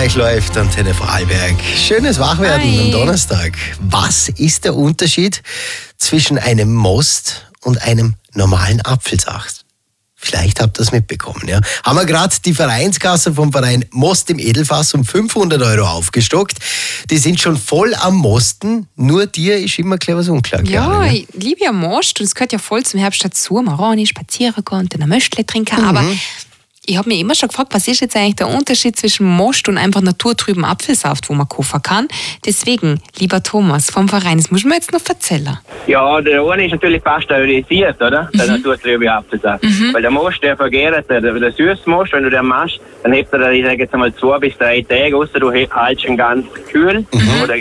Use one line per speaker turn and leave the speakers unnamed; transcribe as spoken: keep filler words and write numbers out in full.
Österreich läuft, Antenne Vorarlberg. Schönes Wachwerden
Hi.
am Donnerstag. Was ist der Unterschied zwischen einem Most und einem normalen Apfelsaft? Vielleicht habt ihr das mitbekommen, ja. Haben wir gerade die Vereinskasse vom Verein Most im Edelfass um fünfhundert Euro aufgestockt. Die sind schon voll am Mosten, nur dir ist immer gleich was unklar.
Ja,
Karin, ne?
ich liebe ja Most und es gehört ja voll zum Herbst dazu. Maroni, spazieren gehen und ein Möschle trinken.
Mhm.
Aber ich habe mich immer schon gefragt, was ist jetzt eigentlich der Unterschied zwischen Most und einfach naturtrüben Apfelsaft, wo man kaufen kann. Deswegen, lieber Thomas vom Verein, das muss man jetzt noch erzählen.
Ja, der eine ist natürlich pasteurisiert, oder? Der
Mhm.
naturtrübe Apfelsaft. Weil der Most, der vergärt, der, der süße Most, wenn du den machst, dann hebt er, ich sage jetzt einmal, zwei bis drei Tage, außer du hältst ihn ganz kühl oder